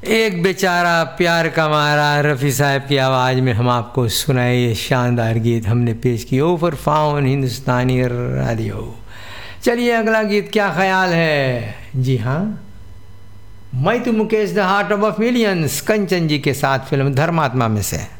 एक बेचारा प्यार का मारा रफ़ी साहब की आवाज़ में हम आपको सुनाए ये शानदार गीत हमने पेश किया ओवर फाउन हिंदुस्तानी रेडियो। चलिए अगला गीत क्या ख्याल है। जी हाँ, मैं तो मुकेश द हार्ट ऑफ मिलियंस कंचन जी के साथ फिल्म धर्मात्मा में से।